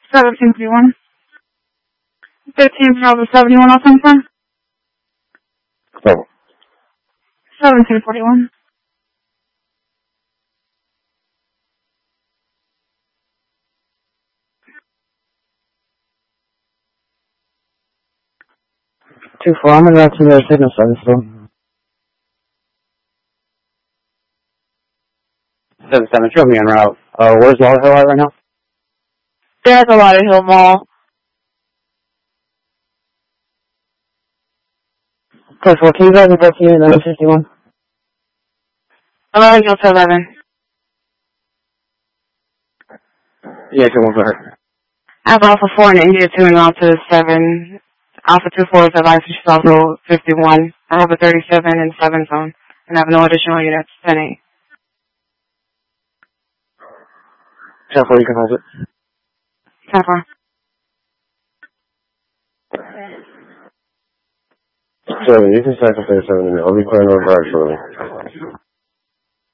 1731. 15 Bravo 71 on Sunflower. Oh. 1741. I'm gonna have to signal service though. 77, show me en route. Where's Lauderhill at right now? They're at the Lauderhill Mall. Okay, 14 guys are both here, 1151. 11 to 11. Yeah, come over her. I have Alpha 4 and India 2 and Alpha 7. Alpha 24 is a license, she's also 51. I have a 37 and 7 zone. And I have no additional units, 10-8. 10-4, you can hold it. 10-4. So, you can cycle 37 in there. I'll be clearing over shortly.